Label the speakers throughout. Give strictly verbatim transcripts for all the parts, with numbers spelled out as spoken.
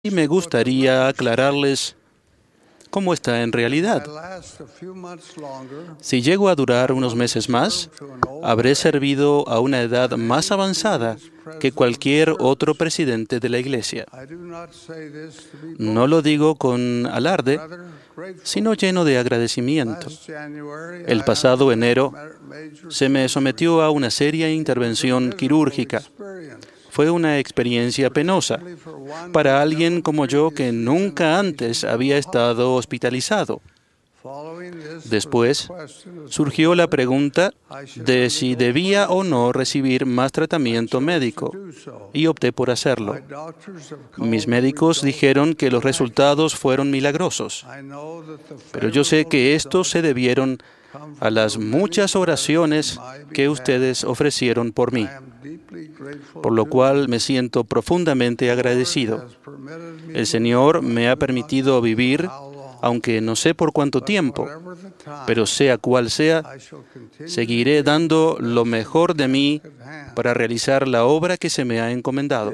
Speaker 1: Y me gustaría aclararles cómo está en realidad. Si llego a durar unos meses más, habré servido a una edad más avanzada que cualquier otro presidente de la Iglesia. No lo digo con alarde, sino lleno de agradecimiento. El pasado enero se me sometió a una seria intervención quirúrgica. Fue una experiencia penosa para alguien como yo que nunca antes había estado hospitalizado. Después surgió la pregunta de si debía o no recibir más tratamiento médico y opté por hacerlo. Mis médicos dijeron que los resultados fueron milagrosos, pero yo sé que estos se debieron a las muchas oraciones que ustedes ofrecieron por mí, por lo cual me siento profundamente agradecido. El Señor me ha permitido vivir, aunque no sé por cuánto tiempo, pero sea cual sea, seguiré dando lo mejor de mí para realizar la obra que se me ha encomendado.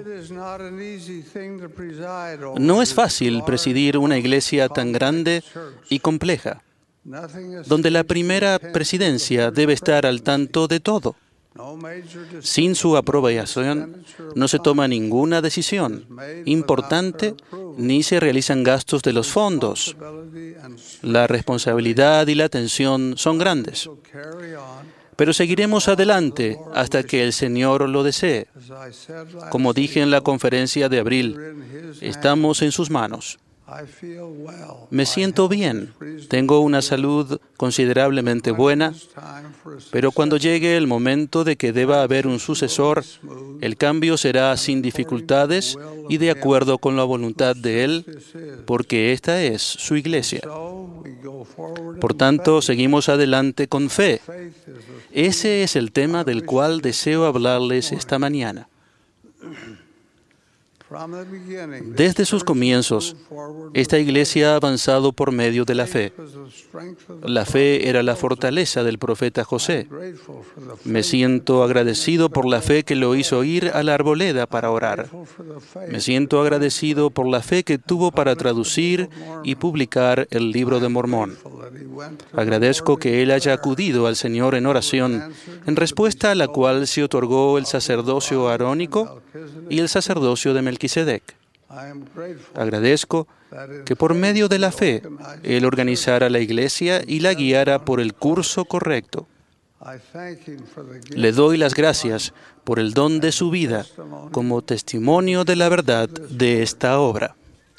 Speaker 1: No es fácil presidir una iglesia tan grande y compleja, donde la primera presidencia debe estar al tanto de todo. Sin su aprobación no se toma ninguna decisión importante ni se realizan gastos de los fondos. La responsabilidad y la atención son grandes. Pero seguiremos adelante hasta que el Señor lo desee. Como dije en la conferencia de abril, estamos en sus manos. Me siento bien, tengo una salud considerablemente buena, pero cuando llegue el momento de que deba haber un sucesor, el cambio será sin dificultades y de acuerdo con la voluntad de Él, porque esta es su iglesia. Por tanto, seguimos adelante con fe. Ese es el tema del cual deseo hablarles esta mañana. Desde sus comienzos, esta iglesia ha avanzado por medio de la fe. La fe era la fortaleza del profeta José. Me siento agradecido por la fe que lo hizo ir a la arboleda para orar. Me siento agradecido por la fe que tuvo para traducir y publicar el Libro de Mormón. Agradezco que él haya acudido al Señor en oración, en respuesta a la cual se otorgó el sacerdocio arónico y el sacerdocio de Melquisedec. Agradezco que por medio de la fe Él organizara la iglesia y la guiara por el curso correcto. Le doy las gracias por el don de su vida como testimonio de la verdad de esta obra.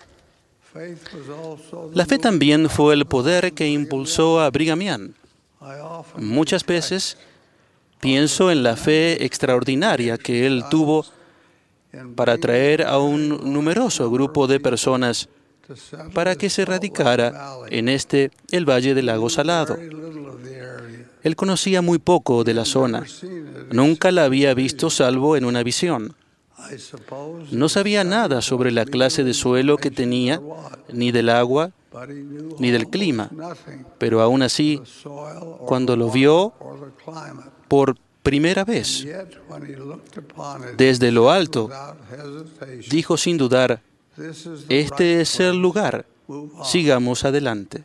Speaker 1: La fe también fue el poder que impulsó a Brigham Young. Muchas veces pienso en la fe extraordinaria que él tuvo para atraer a un numeroso grupo de personas para que se radicara en este, el Valle del Lago Salado. Él conocía muy poco de la zona. Nunca la había visto salvo en una visión. No sabía nada sobre la clase de suelo que tenía, ni del agua, ni del clima. Pero aún así, cuando lo vio por primera vez, desde lo alto, dijo sin dudar, este es el lugar, sigamos adelante.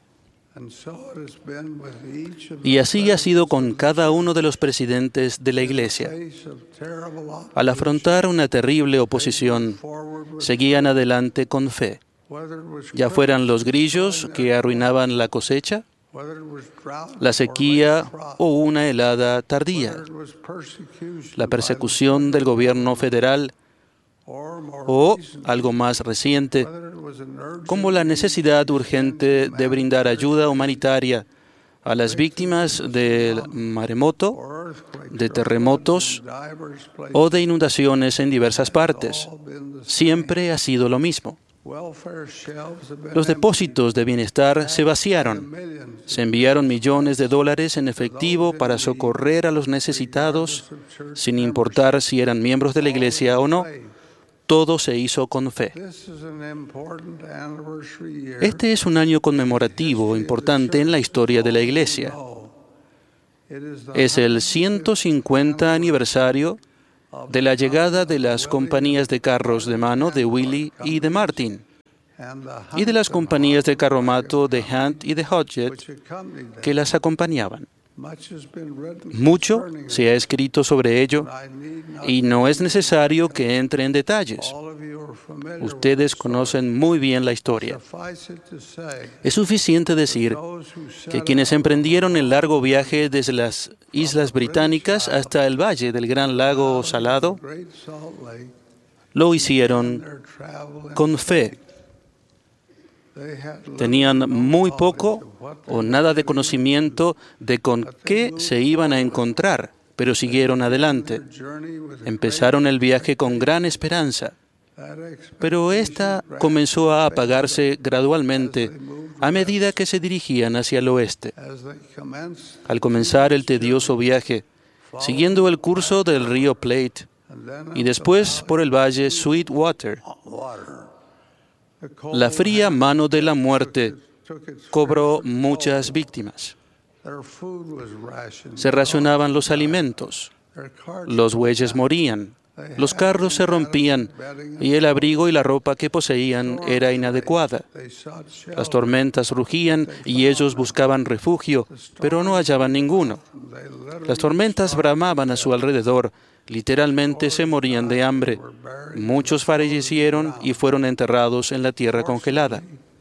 Speaker 1: Y así ha sido con cada uno de los presidentes de la Iglesia. Al afrontar una terrible oposición, seguían adelante con fe. Ya fueran los grillos que arruinaban la cosecha, la sequía o una helada tardía, la persecución del gobierno federal o, algo más reciente, como la necesidad urgente de brindar ayuda humanitaria a las víctimas del maremoto, de terremotos o de inundaciones en diversas partes. Siempre ha sido lo mismo. Los depósitos de bienestar se vaciaron. Se enviaron millones de dólares en efectivo para socorrer a los necesitados, sin importar si eran miembros de la iglesia o no. Todo se hizo con fe. Este es un año conmemorativo importante en la historia de la iglesia. Es el ciento cincuenta aniversario de la llegada de las compañías de carros de mano de Willie y de Martin. y de las compañías de carromato de Hunt y de Hodgett que las acompañaban. Mucho se ha escrito sobre ello y no es necesario que entre en detalles. Ustedes conocen muy bien la historia. Es suficiente decir que quienes emprendieron el largo viaje desde las Islas Británicas hasta el valle del Gran Lago Salado lo hicieron con fe. Tenían muy poco o nada de conocimiento de con qué se iban a encontrar, pero siguieron adelante. Empezaron el viaje con gran esperanza, pero esta comenzó a apagarse gradualmente a medida que se dirigían hacia el oeste. Al comenzar el tedioso viaje, siguiendo el curso del río Platte y después por el valle Sweetwater, la fría mano de la muerte cobró muchas víctimas. Se racionaban los alimentos, los bueyes morían, los carros se rompían y el abrigo y la ropa que poseían era inadecuada. Las tormentas rugían y ellos buscaban refugio, pero no hallaban ninguno. Las tormentas bramaban a su alrededor. Literalmente se morían de hambre. Muchos fallecieron y fueron enterrados en la tierra congelada.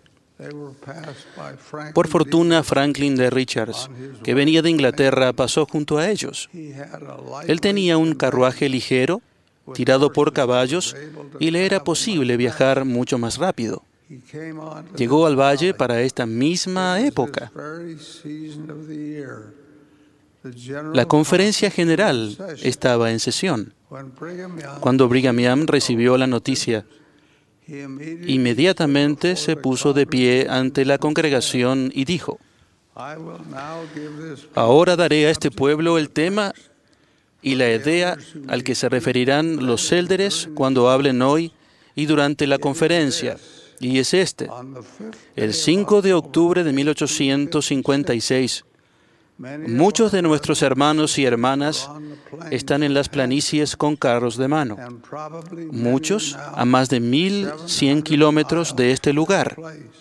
Speaker 1: Por fortuna, Franklin D. Richards, que venía de Inglaterra, pasó junto a ellos. Él tenía un carruaje ligero, tirado por caballos, y le era posible viajar mucho más rápido. Llegó al valle para esta misma época. La conferencia general estaba en sesión. Cuando Brigham Young recibió la noticia, inmediatamente se puso de pie ante la congregación y dijo: ahora daré a este pueblo el tema y la idea al que se referirán los élderes cuando hablen hoy y durante la conferencia. Y es este: el cinco de octubre de mil ochocientos cincuenta y seis, muchos de nuestros hermanos y hermanas están en las planicies con carros de mano, muchos a más de mil cien kilómetros de este lugar.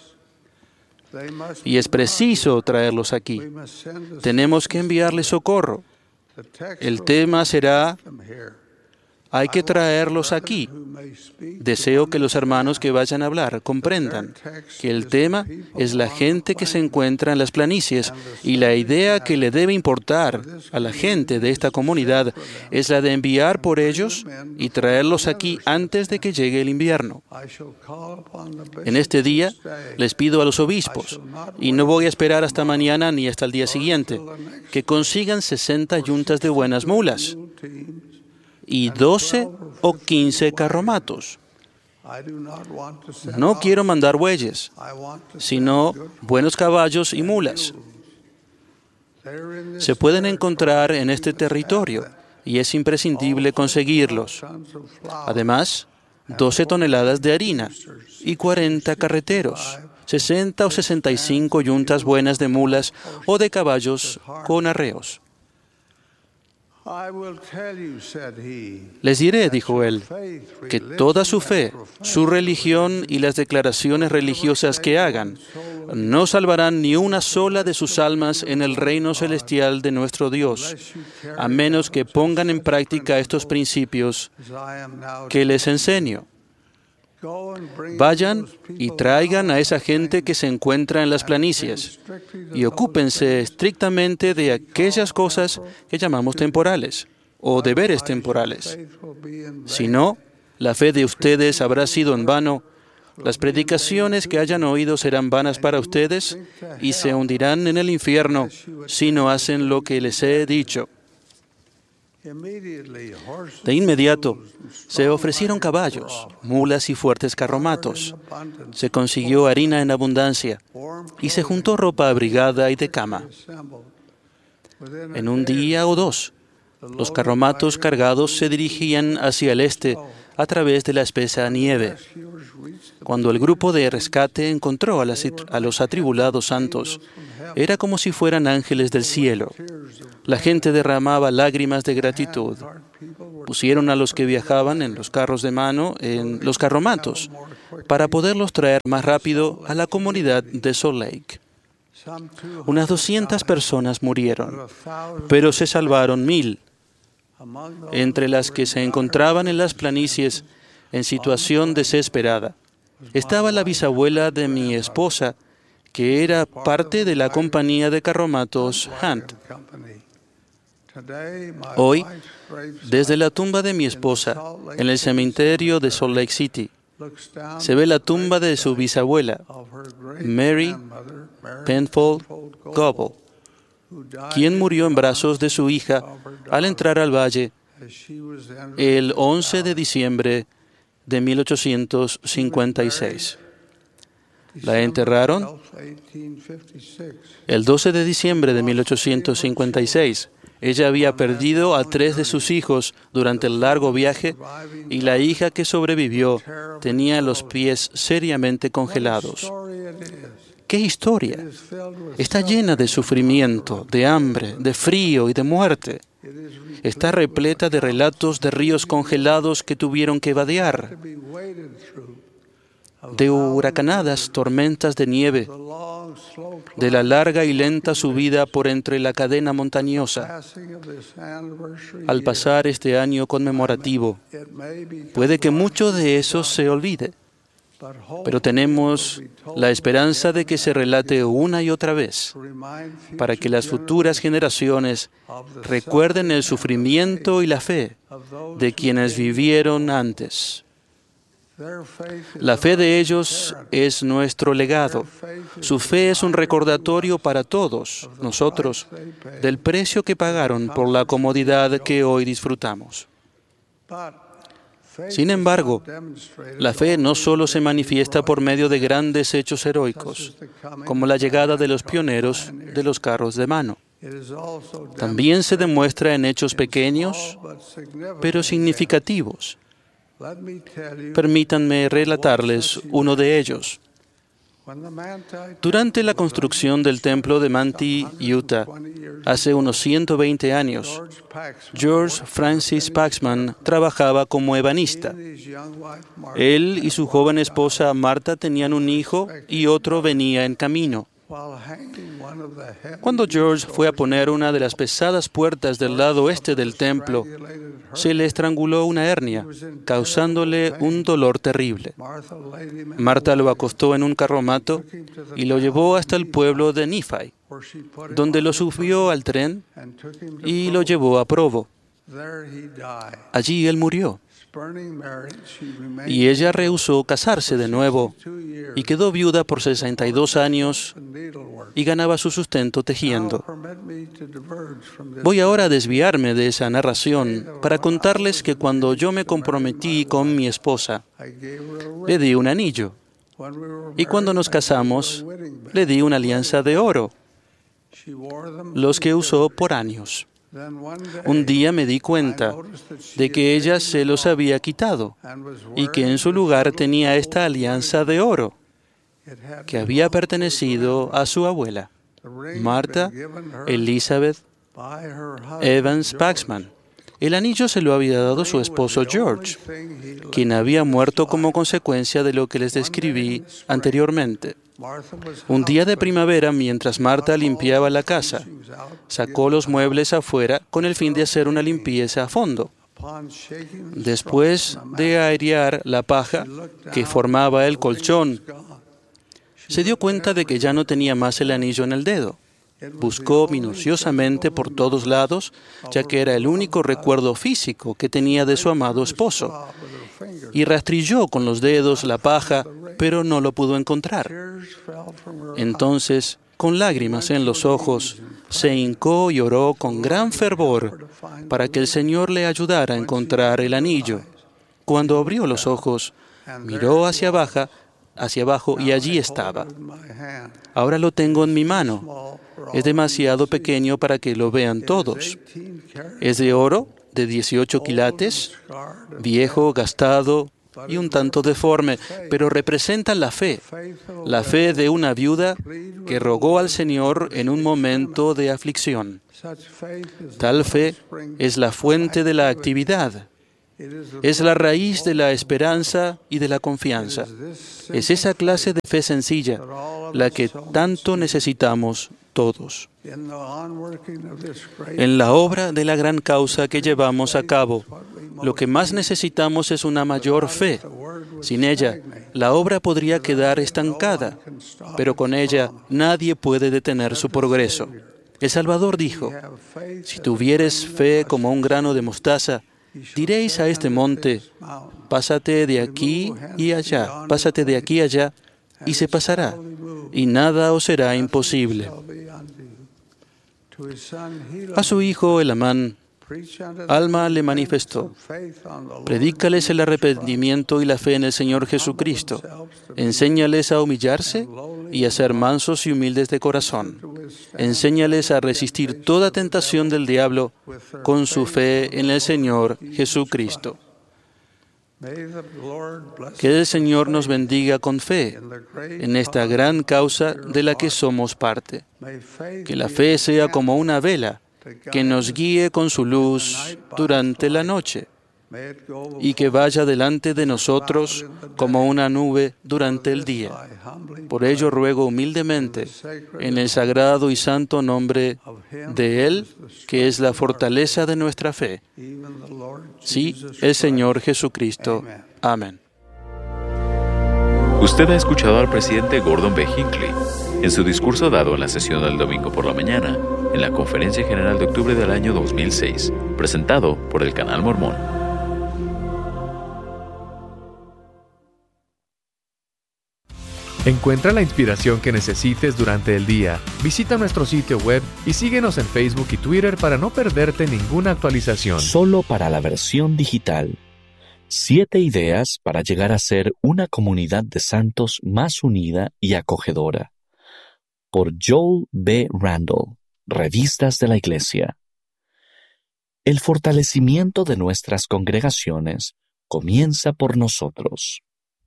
Speaker 1: Y es preciso traerlos aquí. Tenemos que enviarles socorro. El tema será: hay que traerlos aquí. Deseo que los hermanos que vayan a hablar comprendan que el tema es la gente que se encuentra en las planicies, y la idea que le debe importar a la gente de esta comunidad es la de enviar por ellos y traerlos aquí antes de que llegue el invierno. En este día les pido a los obispos, y no voy a esperar hasta mañana ni hasta el día siguiente, que consigan sesenta yuntas de buenas mulas y doce o quince carromatos. No quiero mandar bueyes, sino buenos caballos y mulas. Se pueden encontrar en este territorio y es imprescindible conseguirlos. Además, doce toneladas de harina y cuarenta carreteros, sesenta o sesenta y cinco yuntas buenas de mulas o de caballos con arreos. Les diré, dijo él, que toda su fe, su religión y las declaraciones religiosas que hagan no salvarán ni una sola de sus almas en el reino celestial de nuestro Dios, a menos que pongan en práctica estos principios que les enseño. Vayan y traigan a esa gente que se encuentra en las planicies y ocúpense estrictamente de aquellas cosas que llamamos temporales o deberes temporales. Si no, la fe de ustedes habrá sido en vano, las predicaciones que hayan oído serán vanas para ustedes y se hundirán en el infierno si no hacen lo que les he dicho. De inmediato se ofrecieron caballos, mulas y fuertes carromatos. Se consiguió harina en abundancia y se juntó ropa abrigada y de cama. En un día o dos, los carromatos cargados se dirigían hacia el este a través de la espesa nieve. Cuando el grupo de rescate encontró a, las, a los atribulados santos, era como si fueran ángeles del cielo. La gente derramaba lágrimas de gratitud. pusieron a los que viajaban en los carros de mano en los carromatos para poderlos traer más rápido a la comunidad de Salt Lake. Unas doscientas personas murieron, pero se salvaron mil, entre las que se encontraban en las planicies en situación desesperada. Estaba la bisabuela de mi esposa, que era parte de la compañía de carromatos Hunt. Hoy, desde la tumba de mi esposa, en el cementerio de Salt Lake City, se ve la tumba de su bisabuela, Mary Penfold Goble, quien murió en brazos de su hija al entrar al valle el once de diciembre de mil ochocientos cincuenta y seis. La enterraron el doce de diciembre de mil ochocientos cincuenta y seis. Ella había perdido a tres de sus hijos durante el largo viaje y la hija que sobrevivió tenía los pies seriamente congelados. ¡Qué historia! Está llena de sufrimiento, de hambre, de frío y de muerte. Está repleta de relatos de ríos congelados que tuvieron que vadear, de huracanadas tormentas de nieve, de la larga y lenta subida por entre la cadena montañosa. Al pasar este año conmemorativo, puede que mucho de eso se olvide, pero tenemos la esperanza de que se relate una y otra vez, para que las futuras generaciones recuerden el sufrimiento y la fe de quienes vivieron antes. La fe de ellos es nuestro legado. Su fe es un recordatorio para todos nosotros del precio que pagaron por la comodidad que hoy disfrutamos. Sin embargo, la fe no solo se manifiesta por medio de grandes hechos heroicos, como la llegada de los pioneros de los carros de mano. También se demuestra en hechos pequeños, pero significativos. Permítanme relatarles uno de ellos. Durante la construcción del templo de Manti, Utah, hace unos ciento veinte años, George Francis Paxman trabajaba como ebanista. Él y su joven esposa Marta tenían un hijo y otro venía en camino. Cuando George fue a poner una de las pesadas puertas del lado este del templo, se le estranguló una hernia, causándole un dolor terrible. Marta lo acostó en un carromato y lo llevó hasta el pueblo de Nephi, donde lo subió al tren y lo llevó a Provo. Allí él murió. Y ella rehusó casarse de nuevo y quedó viuda por sesenta y dos años y ganaba su sustento tejiendo. Voy ahora a desviarme de esa narración para contarles que cuando yo me comprometí con mi esposa, le di un anillo. Y cuando nos casamos, le di una alianza de oro, los que usó por años. Un día me di cuenta de que ella se los había quitado y que en su lugar tenía esta alianza de oro que había pertenecido a su abuela, Martha Elizabeth Evans Paxman. El anillo se lo había dado su esposo George, quien había muerto como consecuencia de lo que les describí anteriormente. Un día de primavera, mientras Marta limpiaba la casa, sacó los muebles afuera con el fin de hacer una limpieza a fondo. Después de airear la paja que formaba el colchón, se dio cuenta de que ya no tenía más el anillo en el dedo. Buscó minuciosamente por todos lados, ya que era el único recuerdo físico que tenía de su amado esposo, y rastrilló con los dedos la paja, pero no lo pudo encontrar. Entonces, con lágrimas en los ojos, se hincó y oró con gran fervor para que el Señor le ayudara a encontrar el anillo. Cuando abrió los ojos, miró hacia abajo, hacia abajo y allí estaba. Ahora lo tengo en mi mano. Es demasiado pequeño para que lo vean todos. Es de oro, de dieciocho quilates, viejo, gastado y un tanto deforme, pero representa la fe, la fe de una viuda que rogó al Señor en un momento de aflicción. Tal fe es la fuente de la actividad Es la raíz de la esperanza y de la confianza. Es esa clase de fe sencilla la que tanto necesitamos todos. En la obra de la gran causa que llevamos a cabo, lo que más necesitamos es una mayor fe. Sin ella, la obra podría quedar estancada, pero con ella nadie puede detener su progreso. El Salvador dijo: si tuvieres fe como un grano de mostaza, diréis a este monte: pásate de aquí y allá, pásate de aquí y allá, y se pasará, y nada os será imposible. A su hijo Elamán, Alma le manifestó: predícales el arrepentimiento y la fe en el Señor Jesucristo. Enséñales a humillarse y a ser mansos y humildes de corazón. Enséñales a resistir toda tentación del diablo con su fe en el Señor Jesucristo. Que el Señor nos bendiga con fe en esta gran causa de la que somos parte. Que la fe sea como una vela que nos guíe con su luz durante la noche y que vaya delante de nosotros como una nube durante el día. Por ello ruego humildemente en el sagrado y santo nombre de Él, que es la fortaleza de nuestra fe. Sí, el Señor Jesucristo. Amén.
Speaker 2: Usted ha escuchado al presidente Gordon B. Hinckley en su discurso dado en la sesión del domingo por la mañana, en la Conferencia General de octubre del año dos mil seis, presentado por el Canal Mormón.
Speaker 3: Encuentra la inspiración que necesites durante el día. Visita nuestro sitio web y síguenos en Facebook y Twitter para no perderte ninguna actualización.
Speaker 4: Solo para la versión digital. Siete ideas para llegar a ser una comunidad de santos más unida y acogedora. Por Joel B. Randall, Revistas de la Iglesia. El fortalecimiento de nuestras congregaciones comienza por nosotros.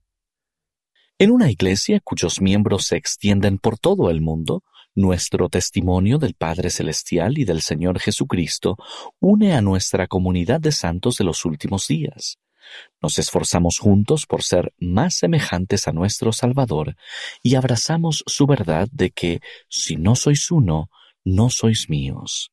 Speaker 4: En una iglesia cuyos miembros se extienden por todo el mundo, nuestro testimonio del Padre Celestial y del Señor Jesucristo une a nuestra comunidad de santos de los últimos días. Nos esforzamos juntos por ser más semejantes a nuestro Salvador y abrazamos su verdad de que, si no sois uno, no sois míos.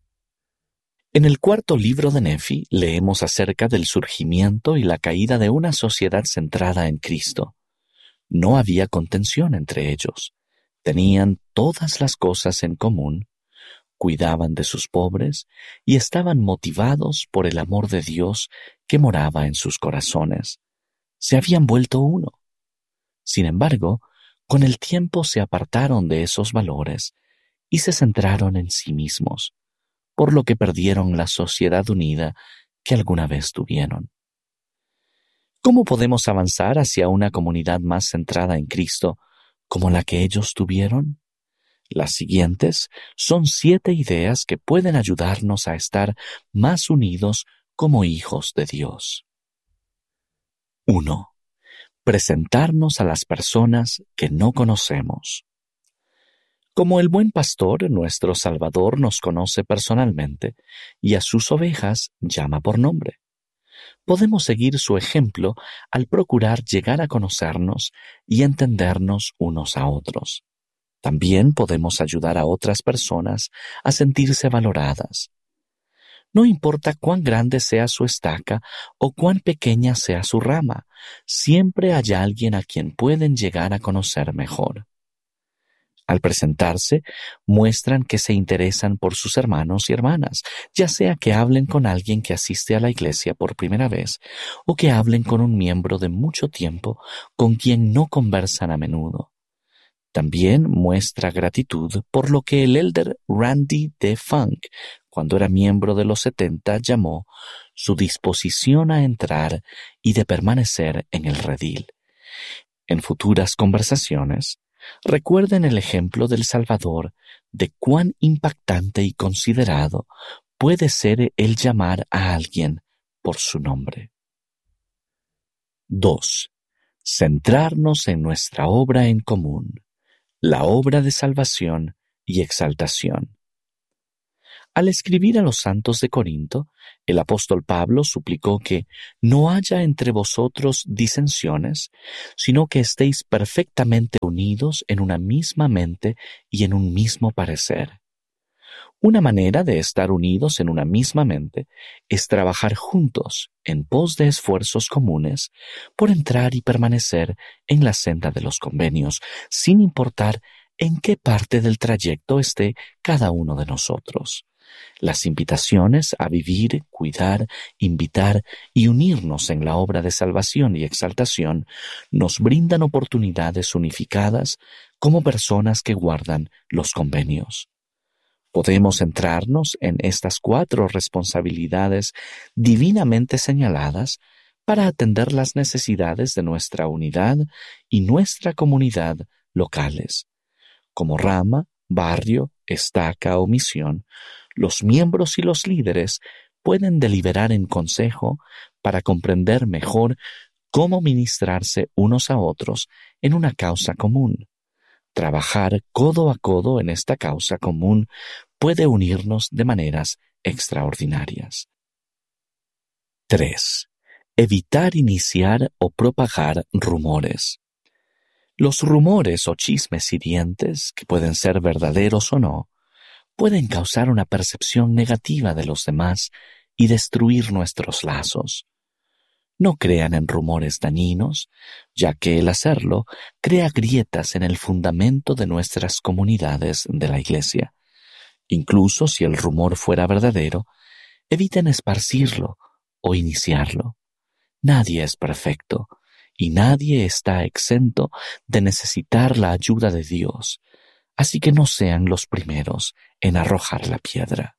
Speaker 4: En el cuarto libro de Nefi leemos acerca del surgimiento y la caída de una sociedad centrada en Cristo. No había contención entre ellos. Tenían todas las cosas en común, cuidaban de sus pobres y estaban motivados por el amor de Dios que moraba en sus corazones. Se habían vuelto uno. Sin embargo, con el tiempo se apartaron de esos valores y se centraron en sí mismos, por lo que perdieron la sociedad unida que alguna vez tuvieron. ¿Cómo podemos avanzar hacia una comunidad más centrada en Cristo como la que ellos tuvieron? Las siguientes son siete ideas que pueden ayudarnos a estar más unidos como hijos de Dios. uno. Presentarnos a las personas que no conocemos. Como el buen pastor, nuestro Salvador nos conoce personalmente y a sus ovejas llama por nombre. Podemos seguir su ejemplo al procurar llegar a conocernos y entendernos unos a otros. También podemos ayudar a otras personas a sentirse valoradas. No importa cuán grande sea su estaca o cuán pequeña sea su rama, siempre hay alguien a quien pueden llegar a conocer mejor. Al presentarse, muestran que se interesan por sus hermanos y hermanas, ya sea que hablen con alguien que asiste a la iglesia por primera vez o que hablen con un miembro de mucho tiempo con quien no conversan a menudo. También muestra gratitud por lo que el elder Randy D. Funk, cuando era miembro de los setenta, llamó su disposición a entrar y de permanecer en el redil. En futuras conversaciones, recuerden el ejemplo del Salvador de cuán impactante y considerado puede ser el llamar a alguien por su nombre. dos. Centrarnos en nuestra obra en común, la obra de salvación y exaltación. Al escribir a los santos de Corinto, el apóstol Pablo suplicó que no haya entre vosotros disensiones, sino que estéis perfectamente unidos en una misma mente y en un mismo parecer. Una manera de estar unidos en una misma mente es trabajar juntos en pos de esfuerzos comunes por entrar y permanecer en la senda de los convenios, sin importar en qué parte del trayecto esté cada uno de nosotros. Las invitaciones a vivir, cuidar, invitar y unirnos en la obra de salvación y exaltación nos brindan oportunidades unificadas como personas que guardan los convenios. Podemos centrarnos en estas cuatro responsabilidades divinamente señaladas para atender las necesidades de nuestra unidad y nuestra comunidad locales. Como rama, barrio, estaca o misión, los miembros y los líderes pueden deliberar en consejo para comprender mejor cómo ministrarse unos a otros en una causa común. Trabajar codo a codo en esta causa común puede unirnos de maneras extraordinarias. tres. Evitar iniciar o propagar rumores. Los rumores o chismes hirientes, que pueden ser verdaderos o no, pueden causar una percepción negativa de los demás y destruir nuestros lazos. No crean en rumores dañinos, ya que el hacerlo crea grietas en el fundamento de nuestras comunidades de la Iglesia. Incluso si el rumor fuera verdadero, eviten esparcirlo o iniciarlo. Nadie es perfecto y nadie está exento de necesitar la ayuda de Dios, así que no sean los primeros en arrojar la piedra.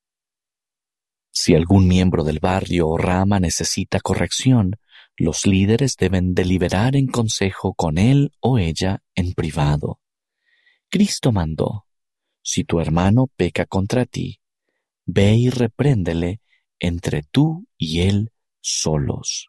Speaker 4: Si algún miembro del barrio o rama necesita corrección, los líderes deben deliberar en consejo con él o ella en privado. Cristo mandó: si tu hermano peca contra ti, ve y repréndele entre tú y él solos.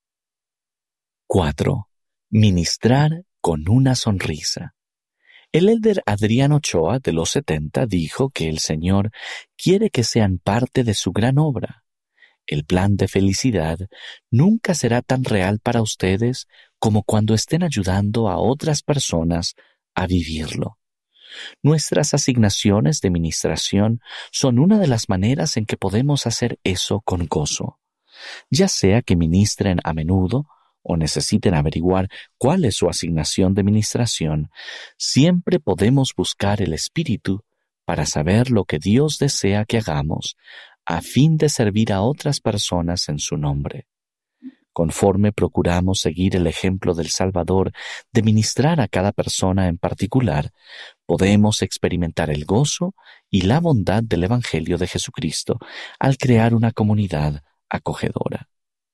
Speaker 4: cuatro. Ministrar con una sonrisa. El elder Adrián Ochoa, de los setenta, dijo que el Señor quiere que sean parte de su gran obra. El plan de felicidad nunca será tan real para ustedes como cuando estén ayudando a otras personas a vivirlo. Nuestras asignaciones de ministración son una de las maneras en que podemos hacer eso con gozo. Ya sea que ministren a menudo o necesiten averiguar cuál es su asignación de ministración, siempre podemos buscar el Espíritu para saber lo que Dios desea que hagamos, a fin de servir a otras personas en su nombre. Conforme procuramos seguir el ejemplo del Salvador de ministrar a cada persona en particular, podemos experimentar el gozo y la bondad del Evangelio de Jesucristo al crear una comunidad acogedora.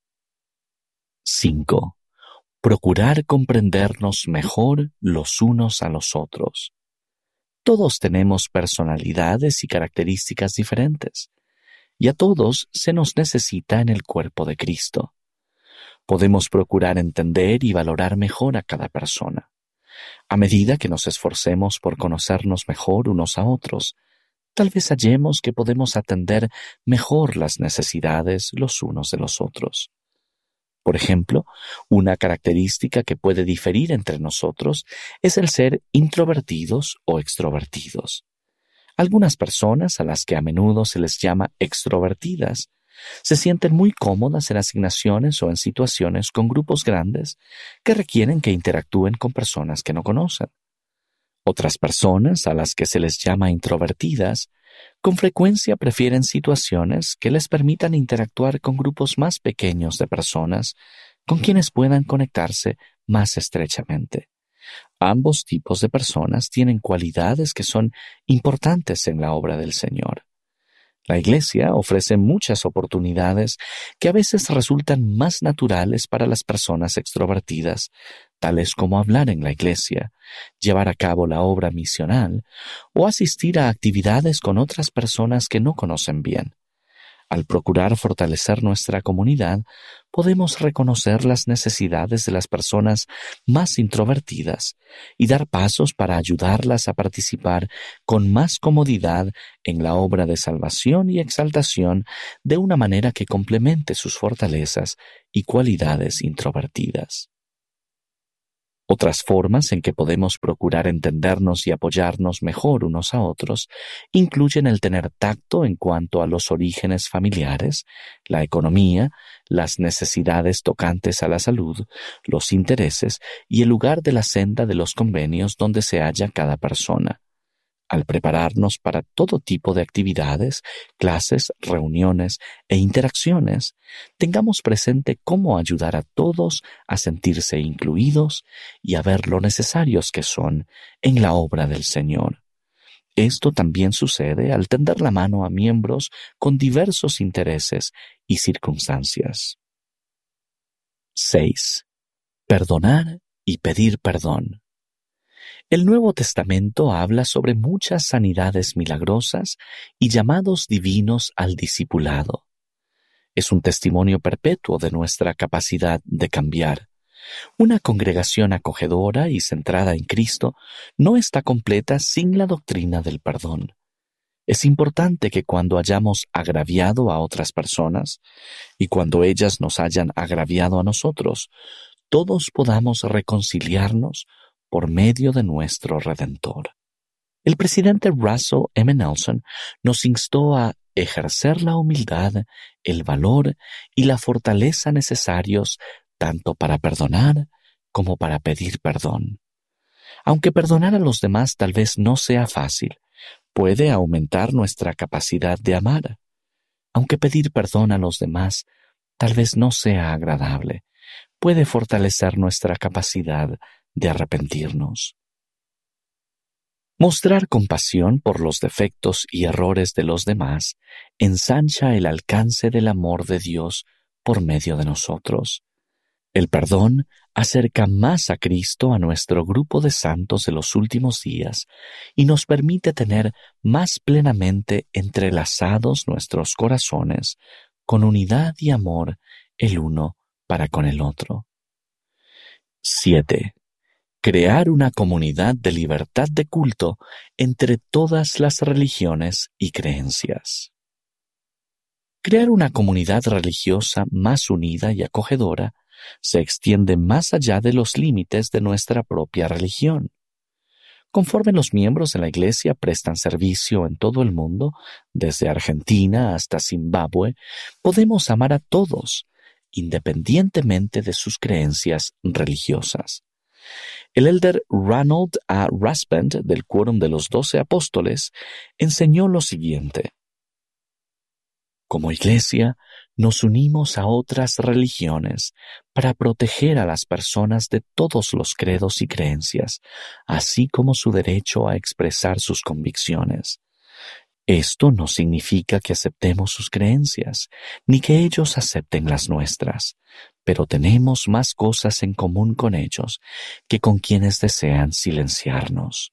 Speaker 4: cinco. Procurar comprendernos mejor los unos a los otros. Todos tenemos personalidades y características diferentes, y a todos se nos necesita en el cuerpo de Cristo. Podemos procurar entender y valorar mejor a cada persona. A medida que nos esforcemos por conocernos mejor unos a otros, tal vez hallemos que podemos atender mejor las necesidades los unos de los otros. Por ejemplo, una característica que puede diferir entre nosotros es el ser introvertidos o extrovertidos. Algunas personas, a las que a menudo se les llama extrovertidas, se sienten muy cómodas en asignaciones o en situaciones con grupos grandes que requieren que interactúen con personas que no conocen. Otras personas, a las que se les llama introvertidas, con frecuencia prefieren situaciones que les permitan interactuar con grupos más pequeños de personas con quienes puedan conectarse más estrechamente. Ambos tipos de personas tienen cualidades que son importantes en la obra del Señor. La Iglesia ofrece muchas oportunidades que a veces resultan más naturales para las personas extrovertidas, tales como hablar en la Iglesia, llevar a cabo la obra misional o asistir a actividades con otras personas que no conocen bien. Al procurar fortalecer nuestra comunidad, podemos reconocer las necesidades de las personas más introvertidas y dar pasos para ayudarlas a participar con más comodidad en la obra de salvación y exaltación de una manera que complemente sus fortalezas y cualidades introvertidas. Otras formas en que podemos procurar entendernos y apoyarnos mejor unos a otros incluyen el tener tacto en cuanto a los orígenes familiares, la economía, las necesidades tocantes a la salud, los intereses y el lugar de la senda de los convenios donde se halla cada persona. Al prepararnos para todo tipo de actividades, clases, reuniones e interacciones, tengamos presente cómo ayudar a todos a sentirse incluidos y a ver lo necesarios que son en la obra del Señor. Esto también sucede al tender la mano a miembros con diversos intereses y circunstancias. seis. Perdonar y pedir perdón. El Nuevo Testamento habla sobre muchas sanidades milagrosas y llamados divinos al discipulado. Es un testimonio perpetuo de nuestra capacidad de cambiar. Una congregación acogedora y centrada en Cristo no está completa sin la doctrina del perdón. Es importante que cuando hayamos agraviado a otras personas y cuando ellas nos hayan agraviado a nosotros, todos podamos reconciliarnos por medio de nuestro Redentor. El presidente Russell M. Nelson nos instó a ejercer la humildad, el valor y la fortaleza necesarios tanto para perdonar como para pedir perdón. Aunque perdonar a los demás tal vez no sea fácil, puede aumentar nuestra capacidad de amar. Aunque pedir perdón a los demás tal vez no sea agradable, puede fortalecer nuestra capacidad de arrepentirnos. Mostrar compasión por los defectos y errores de los demás ensancha el alcance del amor de Dios por medio de nosotros. El perdón acerca más a Cristo a nuestro grupo de santos de los últimos días y nos permite tener más plenamente entrelazados nuestros corazones con unidad y amor el uno para con el otro. siete. Crear una comunidad de libertad de culto entre todas las religiones y creencias. Crear una comunidad religiosa más unida y acogedora se extiende más allá de los límites de nuestra propia religión. Conforme los miembros de la Iglesia prestan servicio en todo el mundo, desde Argentina hasta Zimbabue, podemos amar a todos, independientemente de sus creencias religiosas. El elder Ranald A. Rasband, del Quórum de los Doce Apóstoles, enseñó lo siguiente: como Iglesia, nos unimos a otras religiones para proteger a las personas de todos los credos y creencias, así como su derecho a expresar sus convicciones. Esto no significa que aceptemos sus creencias, ni que ellos acepten las nuestras, pero tenemos más cosas en común con ellos que con quienes desean silenciarnos.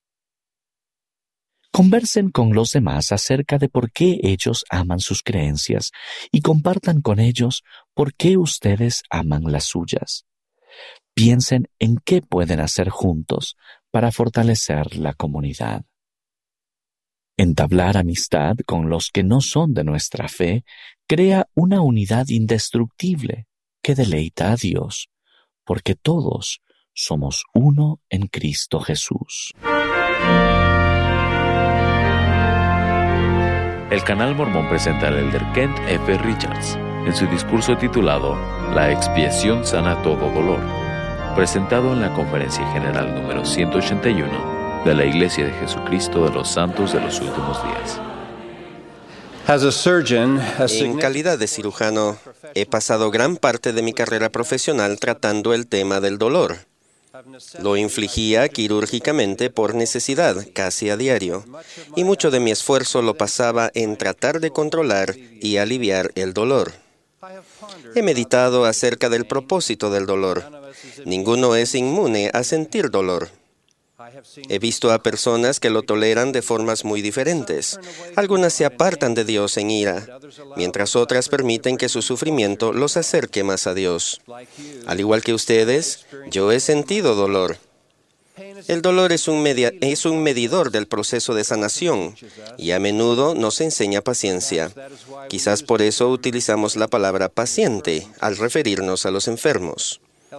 Speaker 4: Conversen con los demás acerca de por qué ellos aman sus creencias y compartan con ellos por qué ustedes aman las suyas. Piensen en qué pueden hacer juntos para fortalecer la comunidad. Entablar amistad con los que no son de nuestra fe crea una unidad indestructible que deleita a Dios, porque todos somos uno en Cristo Jesús.
Speaker 2: El Canal Mormón presenta al elder Kent F. Richards en su discurso titulado La expiación sana todo dolor, presentado en la Conferencia General número ciento ochenta y uno de la Iglesia de Jesucristo de los Santos de los Últimos Días.
Speaker 5: En calidad de cirujano, he pasado gran parte de mi carrera profesional tratando el tema del dolor. Lo infligía quirúrgicamente por necesidad, casi a diario, y mucho de mi esfuerzo lo pasaba en tratar de controlar y aliviar el dolor. He meditado acerca del propósito del dolor. Ninguno es inmune a sentir dolor. He visto a personas que lo toleran de formas muy diferentes. Algunas se apartan de Dios en ira, mientras otras permiten que su sufrimiento los acerque más a Dios. Al igual que ustedes, yo he sentido dolor. El dolor es un, media, es un medidor del proceso de sanación y a menudo nos enseña paciencia. Quizás por eso utilizamos la palabra paciente al referirnos a los enfermos.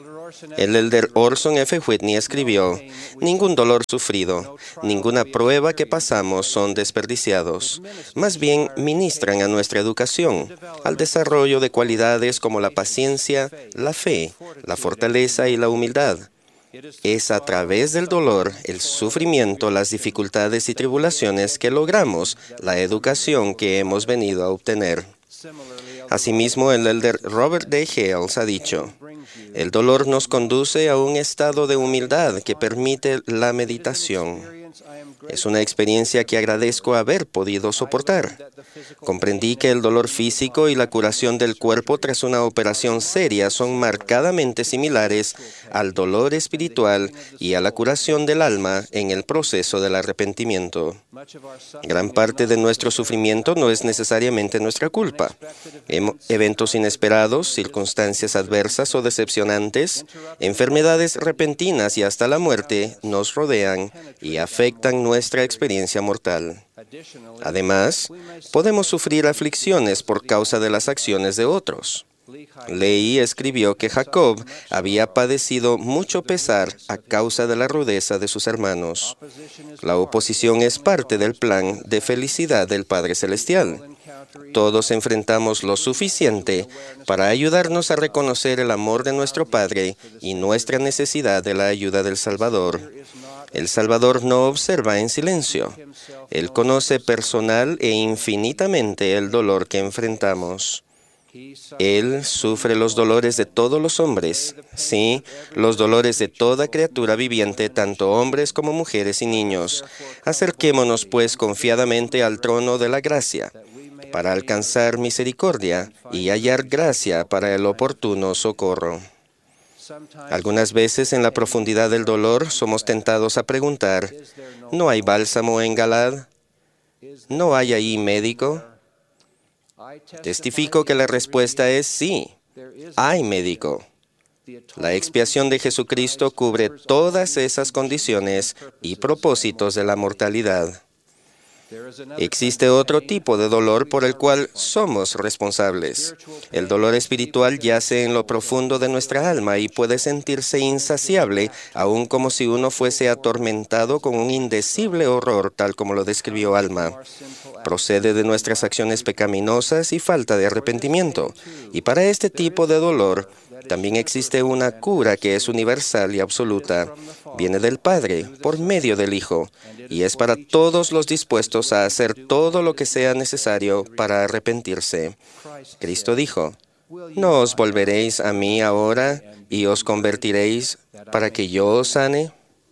Speaker 5: El elder Orson F. Whitney escribió: «Ningún dolor sufrido, ninguna prueba que pasamos son desperdiciados. Más bien ministran a nuestra educación, al desarrollo de cualidades como la paciencia, la fe, la fortaleza y la humildad. Es a través del dolor, el sufrimiento, las dificultades y tribulaciones que logramos la educación que hemos venido a obtener». Asimismo, el elder Robert D. Hales ha dicho: «El dolor nos conduce a un estado de humildad que permite la meditación. Es una experiencia que agradezco haber podido soportar. Comprendí que el dolor físico y la curación del cuerpo tras una operación seria son marcadamente similares al dolor espiritual y a la curación del alma en el proceso del arrepentimiento. Gran parte de nuestro sufrimiento no es necesariamente nuestra culpa. Eventos inesperados, circunstancias adversas o decepcionantes, enfermedades repentinas y hasta la muerte nos rodean y afectan nuestra experiencia mortal. Además, podemos sufrir aflicciones por causa de las acciones de otros. Leí escribió que Jacob había padecido mucho pesar a causa de la rudeza de sus hermanos. La oposición es parte del plan de felicidad del Padre Celestial. Todos enfrentamos lo suficiente para ayudarnos a reconocer el amor de nuestro Padre y nuestra necesidad de la ayuda del Salvador. El Salvador no observa en silencio. Él conoce personal e infinitamente el dolor que enfrentamos. Él sufre los dolores de todos los hombres, sí, los dolores de toda criatura viviente, tanto hombres como mujeres y niños. Acerquémonos, pues, confiadamente al trono de la gracia, para alcanzar misericordia y hallar gracia para el oportuno socorro». Algunas veces en la profundidad del dolor somos tentados a preguntar: ¿no hay bálsamo en Galad? ¿No hay ahí médico? Testifico que la respuesta es sí, hay médico. La expiación de Jesucristo cubre todas esas condiciones y propósitos de la mortalidad. Existe otro tipo de dolor por el cual somos responsables. El dolor espiritual yace en lo profundo de nuestra alma y puede sentirse insaciable, aun como si uno fuese atormentado con un indecible horror, tal como lo describió Alma. Procede de nuestras acciones pecaminosas y falta de arrepentimiento. Y para este tipo de dolor, también existe una cura que es universal y absoluta. Viene del Padre, por medio del Hijo, y es para todos los dispuestos a hacer todo lo que sea necesario para arrepentirse. Cristo dijo: ¿no os volveréis a mí ahora y os convertiréis para que yo os sane?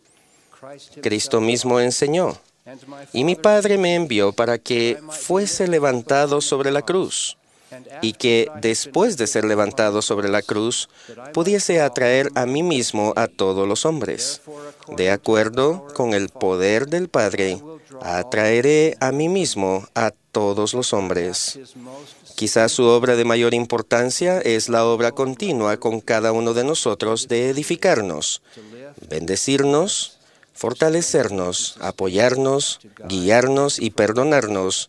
Speaker 5: Cristo mismo enseñó: y mi Padre me envió para que fuese levantado sobre la cruz, y que, después de ser levantado sobre la cruz, pudiese atraer a mí mismo a todos los hombres. De acuerdo con el poder del Padre, atraeré a mí mismo a todos los hombres. Quizás su obra de mayor importancia es la obra continua con cada uno de nosotros de edificarnos, bendecirnos, fortalecernos, apoyarnos, guiarnos y perdonarnos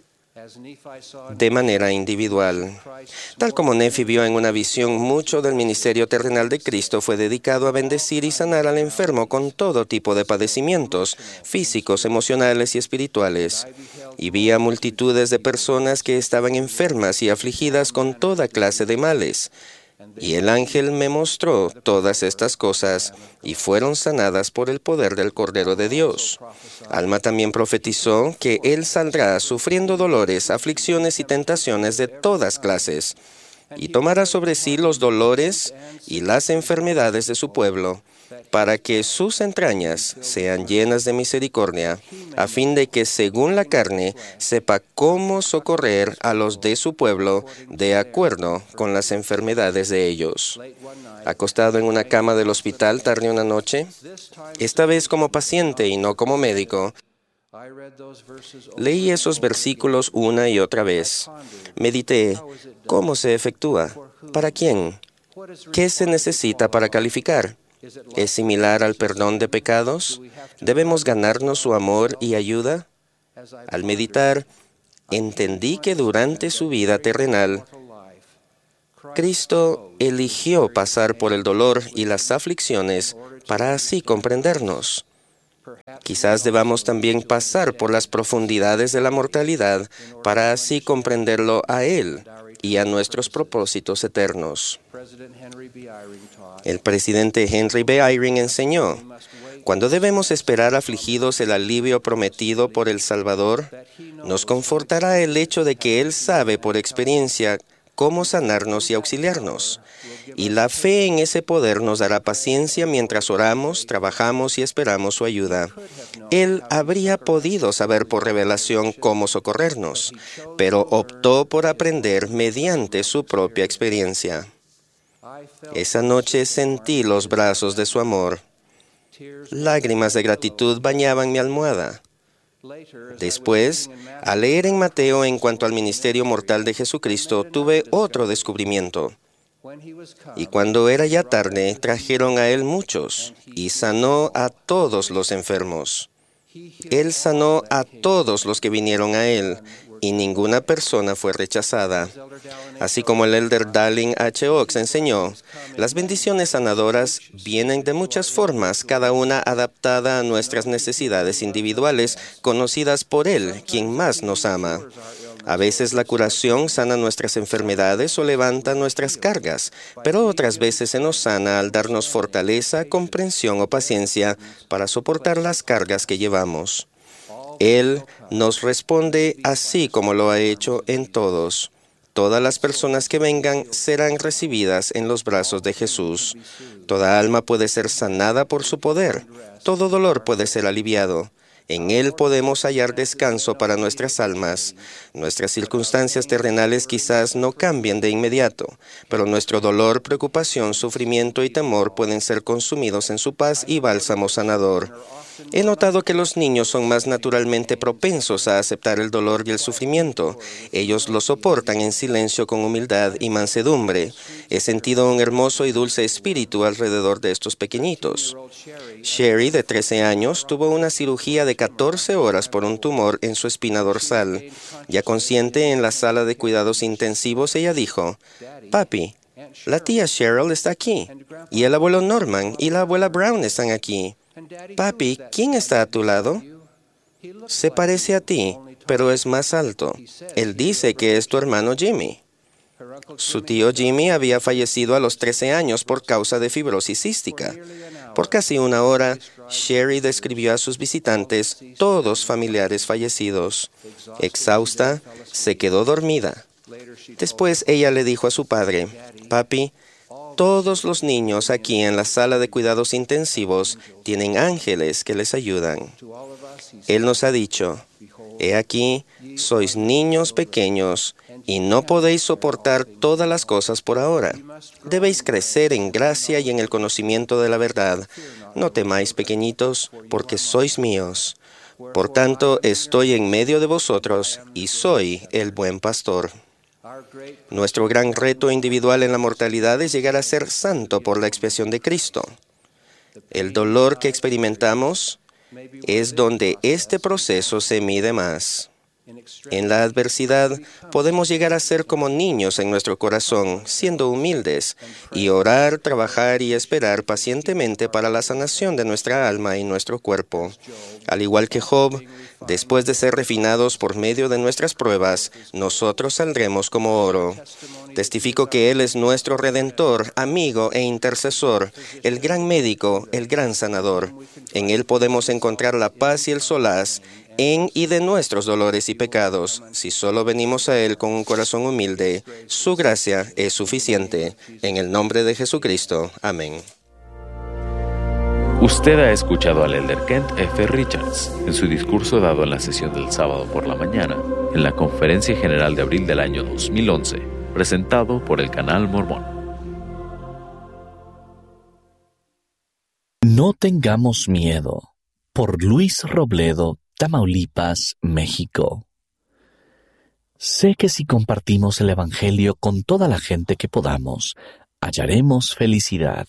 Speaker 5: de manera individual. Tal como Nefi vio en una visión, mucho del ministerio terrenal de Cristo fue dedicado a bendecir y sanar al enfermo con todo tipo de padecimientos físicos, emocionales y espirituales. Y vi a multitudes de personas que estaban enfermas y afligidas con toda clase de males. Y el ángel me mostró todas estas cosas, y fueron sanadas por el poder del Cordero de Dios. Alma también profetizó que él saldrá sufriendo dolores, aflicciones y tentaciones de todas clases, y tomará sobre sí los dolores y las enfermedades de su pueblo, para que sus entrañas sean llenas de misericordia, a fin de que según la carne sepa cómo socorrer a los de su pueblo de acuerdo con las enfermedades de ellos. Acostado en una cama del hospital tarde una noche, esta vez como paciente y no como médico, leí esos versículos una y otra vez. Medité, ¿cómo se efectúa? ¿Para quién? ¿Qué se necesita para calificar? ¿Es similar al perdón de pecados? ¿Debemos ganarnos su amor y ayuda? Al meditar, entendí que durante su vida terrenal, Cristo eligió pasar por el dolor y las aflicciones para así comprendernos. Quizás debamos también pasar por las profundidades de la mortalidad para así comprenderlo a Él y a nuestros propósitos eternos. El presidente Henry B. Eyring enseñó, cuando debemos esperar afligidos el alivio prometido por el Salvador, nos confortará el hecho de que Él sabe por experiencia cómo sanarnos y auxiliarnos. Y la fe en ese poder nos dará paciencia mientras oramos, trabajamos y esperamos su ayuda. Él habría podido saber por revelación cómo socorrernos, pero optó por aprender mediante su propia experiencia. Esa noche sentí los brazos de su amor. Lágrimas de gratitud bañaban mi almohada. Después, al leer en Mateo en cuanto al ministerio mortal de Jesucristo, tuve otro descubrimiento. Y cuando era ya tarde, trajeron a Él muchos, y sanó a todos los enfermos. Él sanó a todos los que vinieron a Él, y ninguna persona fue rechazada. Así como el elder Darling H. Oaks enseñó, las bendiciones sanadoras vienen de muchas formas, cada una adaptada a nuestras necesidades individuales, conocidas por Él, quien más nos ama. A veces la curación sana nuestras enfermedades o levanta nuestras cargas, pero otras veces se nos sana al darnos fortaleza, comprensión o paciencia para soportar las cargas que llevamos. Él nos responde así como lo ha hecho en todos. Todas las personas que vengan serán recibidas en los brazos de Jesús. Toda alma puede ser sanada por su poder. Todo dolor puede ser aliviado. En Él podemos hallar descanso para nuestras almas. Nuestras circunstancias terrenales quizás no cambien de inmediato, pero nuestro dolor, preocupación, sufrimiento y temor pueden ser consumidos en su paz y bálsamo sanador. He notado que los niños son más naturalmente propensos a aceptar el dolor y el sufrimiento. Ellos lo soportan en silencio con humildad y mansedumbre. He sentido un hermoso y dulce espíritu alrededor de estos pequeñitos. Sherry, de trece años, tuvo una cirugía de catorce horas por un tumor en su espina dorsal. Ya consciente en la sala de cuidados intensivos, ella dijo, «Papi, la tía Cheryl está aquí, y el abuelo Norman y la abuela Brown están aquí. Papi, ¿quién está a tu lado? Se parece a ti, pero es más alto. Él dice que es tu hermano Jimmy». Su tío Jimmy había fallecido a los trece años por causa de fibrosis cística. Por casi una hora, Sherry describió a sus visitantes todos familiares fallecidos. Exhausta, se quedó dormida. Después ella le dijo a su padre, «Papi, todos los niños aquí en la sala de cuidados intensivos tienen ángeles que les ayudan». Él nos ha dicho, «He aquí, sois niños pequeños y no podéis soportar todas las cosas por ahora. Debéis crecer en gracia y en el conocimiento de la verdad. No temáis, pequeñitos, porque sois míos. Por tanto, estoy en medio de vosotros y soy el buen pastor». Nuestro gran reto individual en la mortalidad es llegar a ser santo por la expiación de Cristo. El dolor que experimentamos es donde este proceso se mide más. En la adversidad podemos llegar a ser como niños en nuestro corazón, siendo humildes, y orar, trabajar y esperar pacientemente para la sanación de nuestra alma y nuestro cuerpo. Al igual que Job, después de ser refinados por medio de nuestras pruebas, nosotros saldremos como oro. Testifico que Él es nuestro Redentor, amigo e intercesor, el gran médico, el gran sanador. En Él podemos encontrar la paz y el solaz en y de nuestros dolores y pecados. Si solo venimos a Él con un corazón humilde, su gracia es suficiente. En el nombre de Jesucristo. Amén.
Speaker 2: Usted ha escuchado al elder Kent F. Richards en su discurso dado en la sesión del sábado por la mañana en la Conferencia General de abril del año dos mil once, presentado por el Canal Mormón.
Speaker 4: No tengamos miedo, por Luis Robledo, Tamaulipas, México. Sé que si compartimos el Evangelio con toda la gente que podamos, hallaremos felicidad.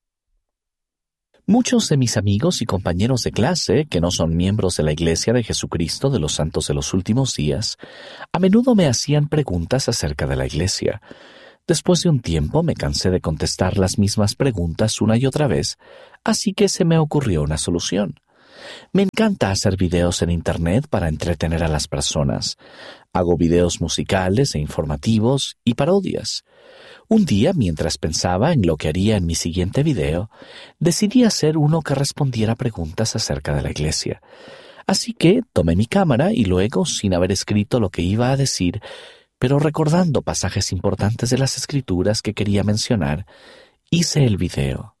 Speaker 4: Muchos de mis amigos y compañeros de clase, que no son miembros de la Iglesia de Jesucristo de los Santos de los Últimos Días, a menudo me hacían preguntas acerca de la Iglesia. Después de un tiempo me cansé de contestar las mismas preguntas una y otra vez, así que se me ocurrió una solución. Me encanta hacer videos en Internet para entretener a las personas. Hago videos musicales e informativos y parodias. Un día, mientras pensaba en lo que haría en mi siguiente video, decidí hacer uno que respondiera preguntas acerca de la Iglesia. Así que tomé mi cámara y luego, sin haber escrito lo que iba a decir, pero recordando pasajes importantes de las Escrituras que quería mencionar, hice el video.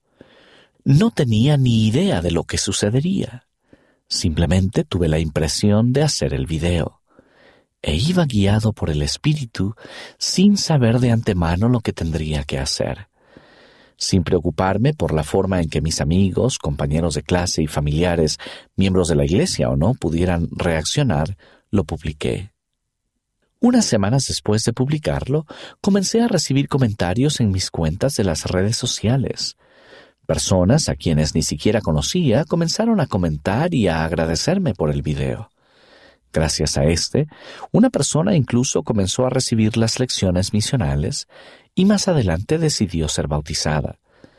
Speaker 4: No tenía ni idea de lo que sucedería. Simplemente tuve la impresión de hacer el video. E iba guiado por el Espíritu sin saber de antemano lo que tendría que hacer. Sin preocuparme por la forma en que mis amigos, compañeros de clase y familiares, miembros de la Iglesia o no, pudieran reaccionar, lo publiqué. Unas semanas después de publicarlo, comencé a recibir comentarios en mis cuentas de las redes sociales. Personas a quienes ni siquiera conocía comenzaron a comentar y a agradecerme por el video. Gracias a este, una persona incluso comenzó a recibir las lecciones misionales y más adelante decidió ser bautizada.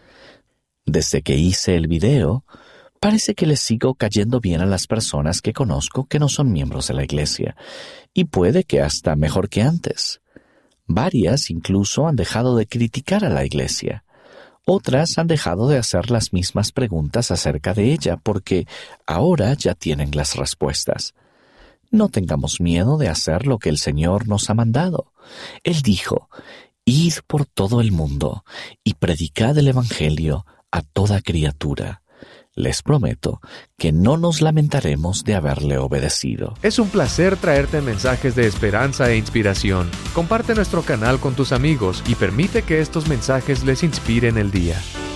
Speaker 4: Desde que hice el video, parece que les sigo cayendo bien a las personas que conozco que no son miembros de la Iglesia, y puede que hasta mejor que antes. Varias incluso han dejado de criticar a la Iglesia. Otras han dejado de hacer las mismas preguntas acerca de ella porque ahora ya tienen las respuestas. No tengamos miedo de hacer lo que el Señor nos ha mandado. Él dijo, «Id por todo el mundo y predicad el Evangelio a toda criatura». Les prometo que no nos lamentaremos de haberle obedecido.
Speaker 3: Es un placer traerte mensajes de esperanza e inspiración. Comparte nuestro canal con tus amigos y permite que estos mensajes les inspiren el día.